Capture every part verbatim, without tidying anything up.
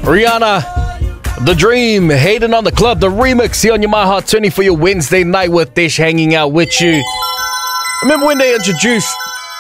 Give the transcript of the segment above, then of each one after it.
Rihanna, The Dream, Hayden on the Club, the remix here on your My Heart twenty for your Wednesday night with Dish hanging out with you. Remember when they introduced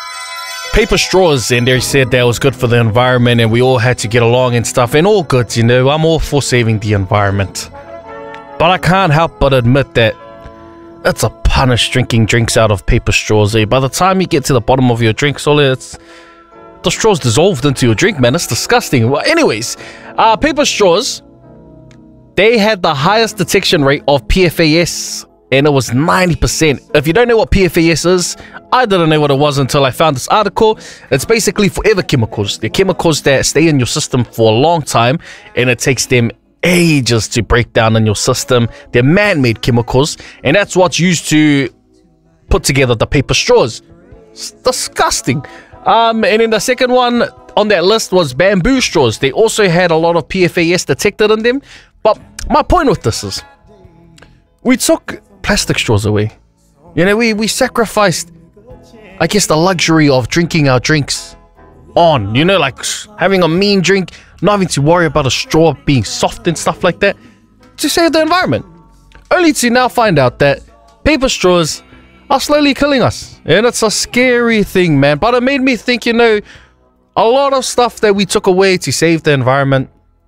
paper straws and they said that was good for the environment and we all had to get along and stuff, and all good, you know, I'm all for saving the environment. But I can't help but admit that it's a punish drinking drinks out of paper straws, eh? By the time you get to the bottom of your drink, so it's the straw's dissolved into your drink, man. It's disgusting. Well, anyways, uh, paper straws, they had the highest detection rate of P F A S, and it was ninety percent. If you don't know what P F A S is, I didn't know what it was until I found this article. It's basically forever chemicals. They're chemicals that stay in your system for a long time, and it takes them ages to break down in your system. They're man-made chemicals, and that's what's used to put together the paper straws. It's disgusting. Um, and then the second one on that list was bamboo straws. They also had a lot of P F A S detected in them. But my point with this is, we took plastic straws away. You know, we, we sacrificed, I guess, the luxury of drinking our drinks on, you know, like having a mean drink, not having to worry about a straw being soft and stuff like that, to save the environment. Only to now find out that paper straws are slowly killing us. And it's a scary thing, man. But it made me think, you know, a lot of stuff that we took away to save the environment,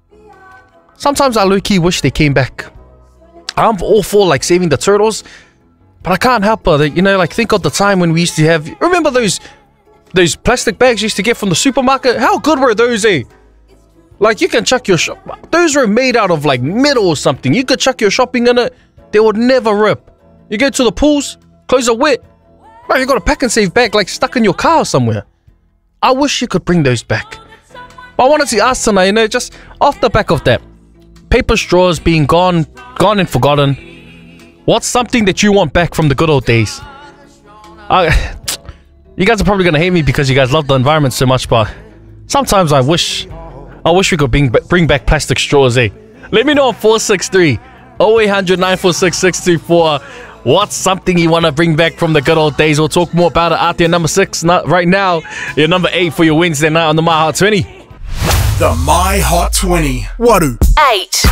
sometimes I low-key wish they came back. I'm all for, like, saving the turtles, but I can't help but, you know, like, think of the time when we used to have... Remember those those plastic bags you used to get from the supermarket? How good were those, eh? Like, you can chuck your... shop. Those were made out of, like, metal or something. You could chuck your shopping in it. They would never rip. You go to the pools, clothes are wet. Bro, you got a pack and save bag, like, stuck in your car somewhere. I wish you could bring those back. But I wanted to ask tonight, you know, just off the back of that, paper straws being gone, gone and forgotten, what's something that you want back from the good old days? Uh, you guys are probably gonna hate me because you guys love the environment so much, but sometimes I wish, I wish we could bring bring back plastic straws, eh? Let me know on four six three, oh eight hundred, nine four six, six two four. What's something you want to bring back from the good old days? We'll talk more about it out there. Number six, not right now. Your number eight for your Wednesday night on the My Heart twenty. The My Heart twenty. Waru. Eight.